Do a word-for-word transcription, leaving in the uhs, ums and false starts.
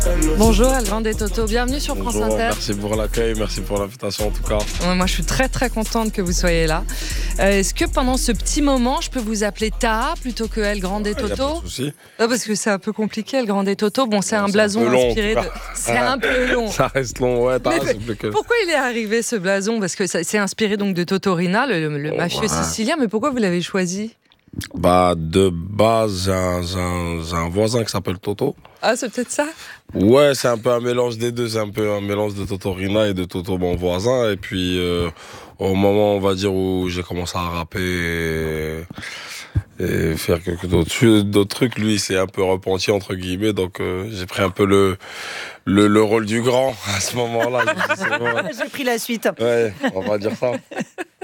Bonjour El Grande et Toto, bienvenue sur France Bonjour, Inter. merci pour l'accueil, merci pour l'invitation en tout cas. Ouais, moi je suis très très contente que vous soyez là. Euh, est-ce que pendant ce petit moment je peux vous appeler Taha plutôt que El Grande et Il n'y a Toto? pas de souci. Ah, parce que c'est un peu compliqué El Grande et Toto. Bon, c'est Ouais, un c'est blason un peu long, inspiré en de. tout cas. C'est un peu long. Ça reste long, ouais, t'as Mais raison, plus que... Pourquoi il est arrivé ce blason? Parce que ça- c'est inspiré donc de Totorina, le, le Oh, mafieux ouais. sicilien. Mais pourquoi vous l'avez choisi? Bah, de base, j'ai un, j'ai un- j'ai un voisin qui s'appelle Toto. Ah, c'est peut-être ça? Ouais, c'est un peu un mélange des deux, c'est un peu un mélange de Totorina et de Toto, mon voisin. Et puis, euh, au moment, on va dire, où j'ai commencé à rapper et, et faire quelques d'autres, d'autres trucs, lui, il s'est un peu repenti, entre guillemets. Donc, euh, j'ai pris un peu le, le, le rôle du grand à ce moment-là. Je me dis, c'est bon. J'ai pris la suite. Ouais, on va dire ça.